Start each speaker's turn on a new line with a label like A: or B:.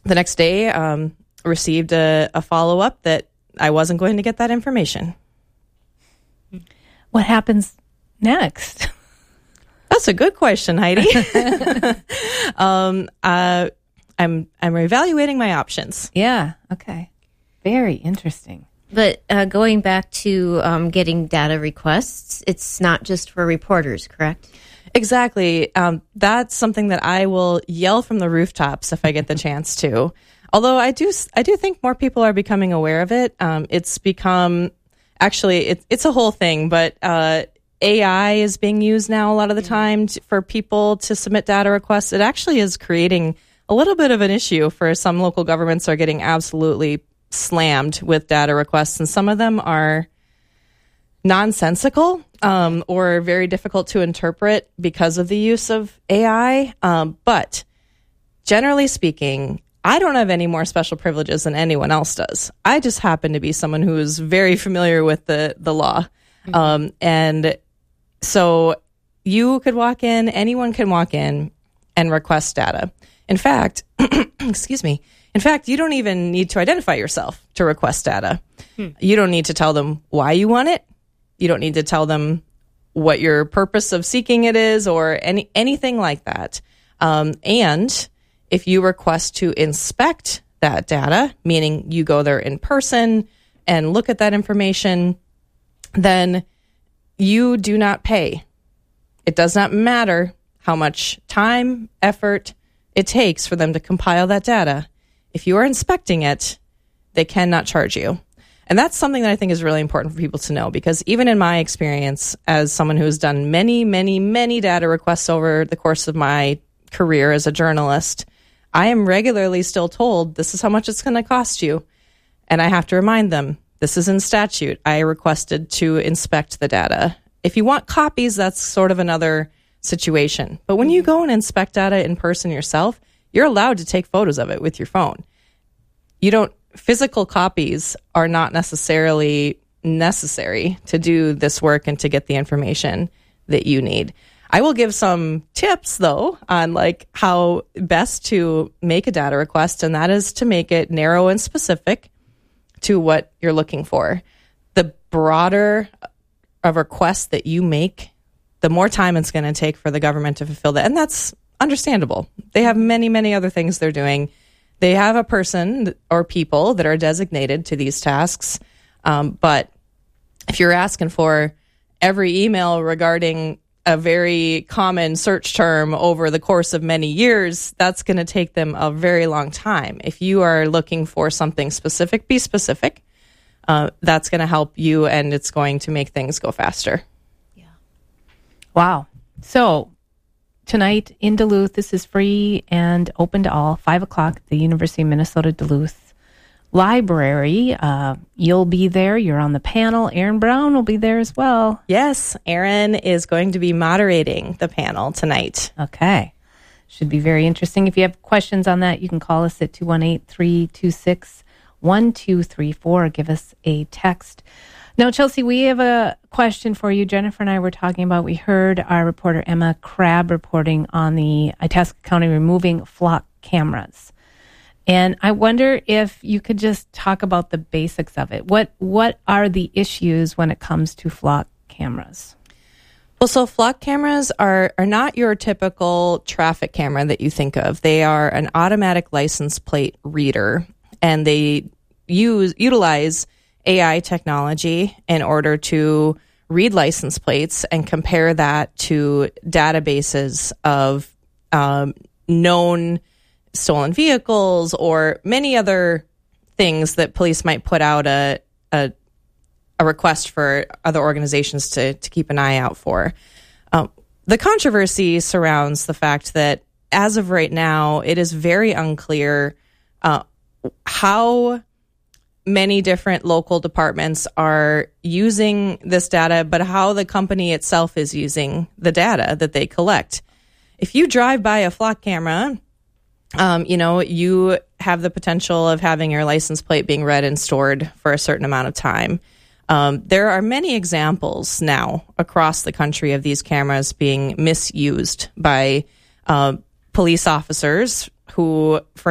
A: the next day, received a follow-up that I wasn't going to get that information.
B: What happens next?
A: That's a good question, Heidi. I'm evaluating my options.
B: Yeah. Okay. Very interesting.
C: But going back to getting data requests, it's not just for reporters, correct?
A: Exactly. That's something that I will yell from the rooftops if I get the chance to. Although I do think more people are becoming aware of it. It's become, actually, it's a whole thing, but AI is being used now a lot of the time for people to submit data requests. It actually is creating a little bit of an issue for some local governments are getting absolutely slammed with data requests, and some of them are nonsensical or very difficult to interpret because of the use of AI. But generally speaking, I don't have any more special privileges than anyone else does. I just happen to be someone who is very familiar with the law. And so you could walk in, anyone can walk in and request data. In fact, excuse me. In fact, you don't even need to identify yourself to request data. You don't need to tell them why you want it. You don't need to tell them what your purpose of seeking it is or anything like that. And if you request to inspect that data, meaning you go there in person and look at that information, then you do not pay. It does not matter how much time, effort it takes for them to compile that data. If you are inspecting it, they cannot charge you. And that's something that I think is really important for people to know, because even in my experience as someone who has done many, many, many data requests over the course of my career as a journalist, I am regularly still told this is how much it's going to cost you. And I have to remind them, this is in statute. I requested to inspect the data. If you want copies, that's sort of another situation. But when you go and inspect data in person yourself, you're allowed to take photos of it with your phone. Physical copies are not necessarily necessary to do this work and to get the information that you need. I will give some tips, though, on how best to make a data request, and that is to make it narrow and specific to what you're looking for. The broader a request that you make, the more time it's going to take for the government to fulfill that. And that's understandable. They have many, many other things they're doing. They have a person or people that are designated to these tasks. But if you're asking for every email regarding a very common search term over the course of many years, that's going to take them a very long time. If you are looking for something specific, be specific. That's going to help you, and it's going to make things go faster.
B: Yeah. Wow. So tonight in Duluth, this is free and open to all, 5 o'clock at the University of Minnesota Duluth Library. You'll be there. You're on the panel. Erin Brown will be there as well.
A: Yes, Erin is going to be moderating the panel tonight.
B: Okay. Should be very interesting. If you have questions on that, you can call us at 218-326-1234 or give us a text. Now, Chelsea, we have a question for you. Jennifer and I were talking about, we heard our reporter Emma Crabb reporting on the Itasca County removing flock cameras. And I wonder if you could just talk about the basics of it. What are the issues when it comes to flock cameras?
A: Well, so flock cameras are not your typical traffic camera that you think of. They are an automatic license plate reader, and they utilize AI technology in order to read license plates and compare that to databases of known stolen vehicles or many other things that police might put out a request for other organizations to keep an eye out for. The controversy surrounds the fact that as of right now, it is very unclear how many different local departments are using this data, but how the company itself is using the data that they collect. If you drive by a flock camera, you have the potential of having your license plate being read and stored for a certain amount of time. There are many examples now across the country of these cameras being misused by police officers who, for